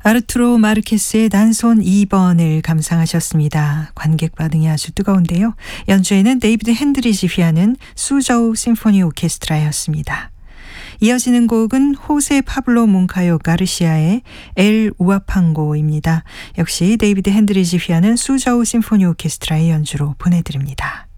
아르투로 마르케스의 단손 2번을 감상하셨습니다. 관객 반응이 아주 뜨거운데요. 연주에는 데이비드 핸드리지 휘하는 수저우 심포니 오케스트라였습니다. 이어지는 곡은 호세 파블로 몽카요 가르시아의 엘 우아팡고입니다. 역시 데이비드 핸드리지 휘하는 수저우 심포니 오케스트라의 연주로 보내드립니다.